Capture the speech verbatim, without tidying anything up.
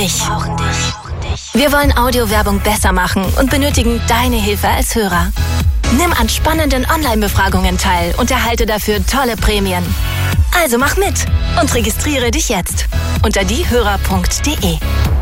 Ich. Wir wollen Audiowerbung besser machen und benötigen deine Hilfe als Hörer. Nimm an spannenden Online-Befragungen teil und erhalte dafür tolle Prämien. Also mach mit und registriere dich jetzt unter diehörer punkt de.